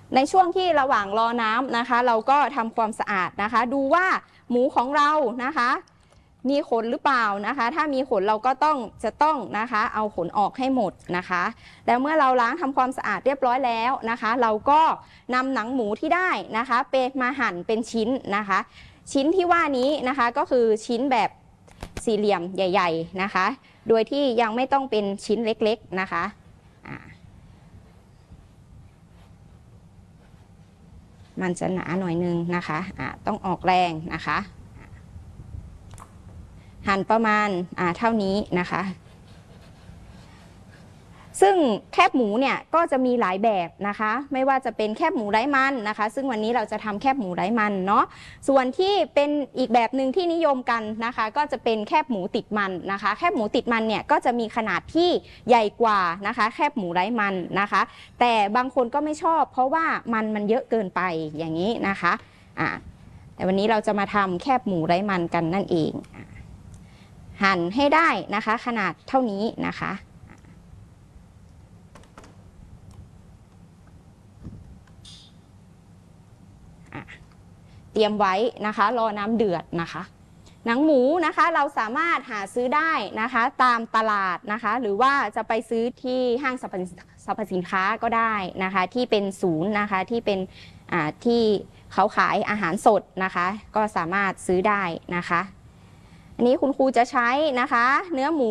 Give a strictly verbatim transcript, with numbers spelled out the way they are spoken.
ในช่วงที่ระหว่างรอน้ำนะคะเราก็ทำความสะอาดนะคะดูว่าหมูของเรานะคะมีขนหรือเปล่านะคะถ้ามีขนเราก็ต้องจะต้องนะคะเอาขนออกให้หมดนะคะแล้วเมื่อเราล้างทำความสะอาดเรียบร้อยแล้วนะคะเราก็นำหนังหมูที่ได้นะคะไปมาหั่นเป็นชิ้นนะคะชิ้นที่ว่านี้นะคะก็คือชิ้นแบบสี่เหลี่ยมใหญ่ๆนะคะโดยที่ยังไม่ต้องเป็นชิ้นเล็กๆนะคะมันจะหนาหน่อยนึงนะคะะต้องออกแรงนะคะหั่นประมาณเท่านี้นะคะซึ่งแคบหมูเนี่ยก็จะมีหลายแบบนะคะไม่ว่าจะเป็นแคบหมูไร้มันนะคะซึ่งวันนี้เราจะทำแคบหมูไร้มันเนาะส่วนที่เป็นอีกแบบหนึ่งที่นิยมกันนะคะก็จะเป็นแคบหมูติดมันนะคะแคบหมูติดมันเนี่ยก็จะมีขนาดที่ใหญ่กว่านะคะแคบหมูไร้มันนะคะแต่บางคนก็ไม่ชอบเพราะว่ามันมันเยอะเกินไปอย่างนี้นะคะอ่าแต่วันนี้เราจะมาทำแคบหมูไร้มันกันนั่นเองหั่นให้ได้นะคะขนาดเท่านี้นะคะเตรียมไว้นะคะรอน้ำเดือดนะคะหนังหมูนะคะเราสามารถหาซื้อได้นะคะตามตลาดนะคะหรือว่าจะไปซื้อที่ห้างสรรพสินค้าก็ได้นะคะที่เป็นศูนย์นะคะที่เป็นที่เขาขายอาหารสดนะคะก็สามารถซื้อได้นะคะอันนี้คุณครูจะใช้นะคะเนื้อหมู